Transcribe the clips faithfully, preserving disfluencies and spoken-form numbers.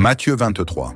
Matthieu vingt-trois.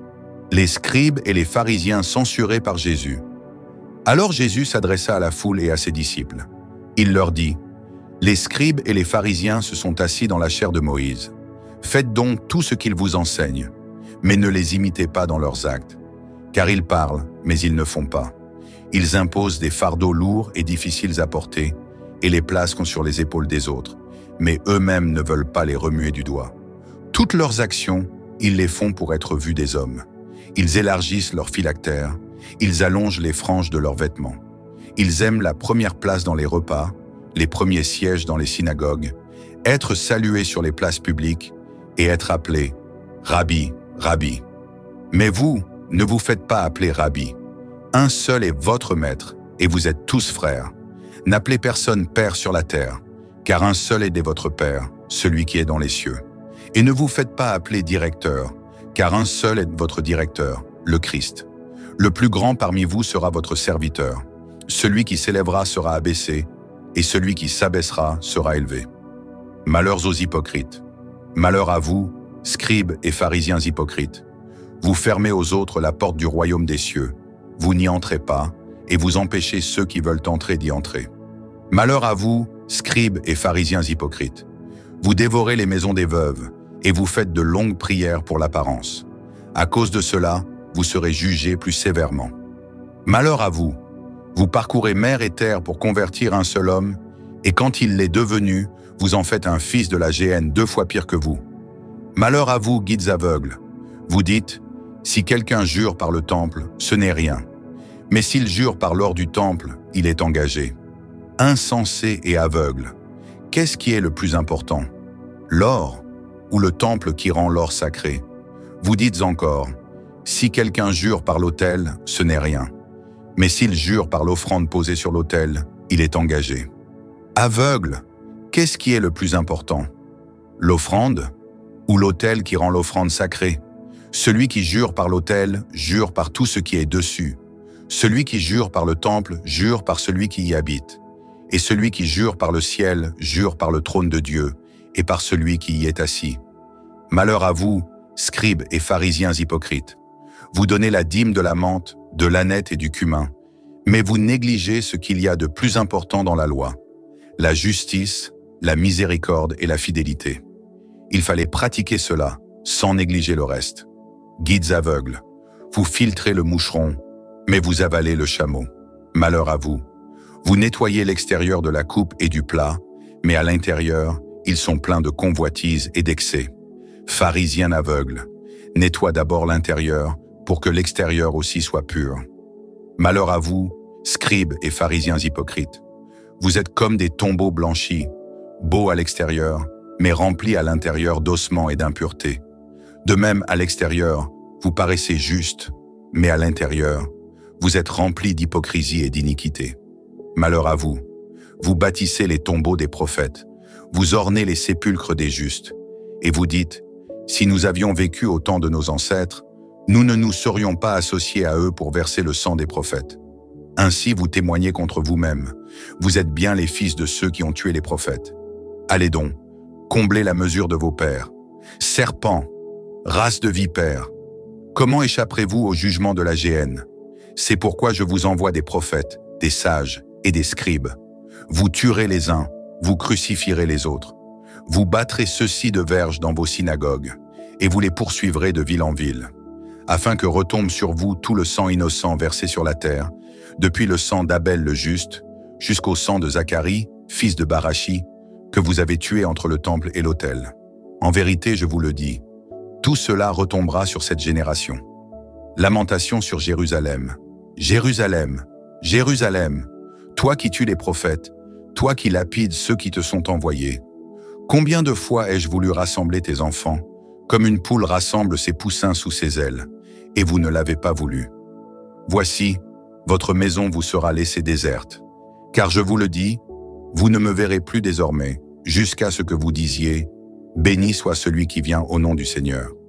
Les scribes et les pharisiens censurés par Jésus. Alors Jésus s'adressa à la foule et à ses disciples. Il leur dit, « Les scribes et les pharisiens se sont assis dans la chaire de Moïse. Faites donc tout ce qu'ils vous enseignent, mais ne les imitez pas dans leurs actes. Car ils parlent, mais ils ne font pas. Ils imposent des fardeaux lourds et difficiles à porter et les placent sur les épaules des autres, mais eux-mêmes ne veulent pas les remuer du doigt. Toutes leurs actions, ils les font pour être vus des hommes. Ils élargissent leurs phylactères, ils allongent les franges de leurs vêtements. Ils aiment la première place dans les repas, les premiers sièges dans les synagogues, être salués sur les places publiques et être appelés « Rabbi, Rabbi ». Mais vous, ne vous faites pas appeler Rabbi. Un seul est votre maître, et vous êtes tous frères. N'appelez personne Père sur la terre, car un seul est votre Père, celui qui est dans les cieux. Et ne vous faites pas appeler directeur, car un seul est votre directeur, le Christ. Le plus grand parmi vous sera votre serviteur. Celui qui s'élèvera sera abaissé, et celui qui s'abaissera sera élevé. Malheurs aux hypocrites. Malheur à vous, scribes et pharisiens hypocrites. Vous fermez aux autres la porte du royaume des cieux. Vous n'y entrez pas, et vous empêchez ceux qui veulent entrer d'y entrer. Malheur à vous, scribes et pharisiens hypocrites. Vous dévorez les maisons des veuves, et vous faites de longues prières pour l'apparence. À cause de cela, vous serez jugés plus sévèrement. Malheur à vous, vous parcourez mer et terre pour convertir un seul homme, et quand il l'est devenu, vous en faites un fils de la géhenne deux fois pire que vous. Malheur à vous, guides aveugles. Vous dites, si quelqu'un jure par le temple, ce n'est rien. Mais s'il jure par l'or du temple, il est engagé. Insensé et aveugle. Qu'est-ce qui est le plus important? L'or ou le temple qui rend l'or sacré? Vous dites encore, si quelqu'un jure par l'autel, ce n'est rien. Mais s'il jure par l'offrande posée sur l'autel, il est engagé. Aveugle, qu'est-ce qui est le plus important? L'offrande ou l'autel qui rend l'offrande sacrée? Celui qui jure par l'autel, jure par tout ce qui est dessus. Celui qui jure par le temple, jure par celui qui y habite. Et celui qui jure par le ciel, jure par le trône de Dieu et par celui qui y est assis. Malheur à vous, scribes et pharisiens hypocrites. Vous donnez la dîme de la menthe, de l'ânette et du cumin, mais vous négligez ce qu'il y a de plus important dans la loi, la justice, la miséricorde et la fidélité. Il fallait pratiquer cela, sans négliger le reste. Guides aveugles, vous filtrez le moucheron, mais vous avalez le chameau. Malheur à vous. Vous nettoyez l'extérieur de la coupe et du plat, mais à l'intérieur, ils sont pleins de convoitises et d'excès. Pharisiens aveugles, nettoie d'abord l'intérieur pour que l'extérieur aussi soit pur. Malheur à vous, scribes et pharisiens hypocrites. Vous êtes comme des tombeaux blanchis, beaux à l'extérieur, mais remplis à l'intérieur d'ossements et d'impuretés. De même, à l'extérieur, vous paraissez justes, mais à l'intérieur, vous êtes remplis d'hypocrisie et d'iniquité. Malheur à vous, vous bâtissez les tombeaux des prophètes, vous ornez les sépulcres des justes, et vous dites, si nous avions vécu au temps de nos ancêtres, nous ne nous serions pas associés à eux pour verser le sang des prophètes. Ainsi vous témoignez contre vous-même, vous êtes bien les fils de ceux qui ont tué les prophètes. Allez donc, comblez la mesure de vos pères. Serpents, race de vipères, comment échapperez-vous au jugement de la géhenne? C'est pourquoi je vous envoie des prophètes, des sages et des scribes. Vous tuerez les uns, vous crucifierez les autres. Vous battrez ceux-ci de verges dans vos synagogues, et vous les poursuivrez de ville en ville, afin que retombe sur vous tout le sang innocent versé sur la terre, depuis le sang d'Abel le juste, jusqu'au sang de Zacharie, fils de Barachi, que vous avez tué entre le temple et l'autel. En vérité, je vous le dis, tout cela retombera sur cette génération. Lamentation sur Jérusalem. Jérusalem, Jérusalem, toi qui tues les prophètes, toi qui lapides ceux qui te sont envoyés. Combien de fois ai-je voulu rassembler tes enfants, comme une poule rassemble ses poussins sous ses ailes, et vous ne l'avez pas voulu. Voici, votre maison vous sera laissée déserte. Car je vous le dis, vous ne me verrez plus désormais, jusqu'à ce que vous disiez, béni soit celui qui vient au nom du Seigneur.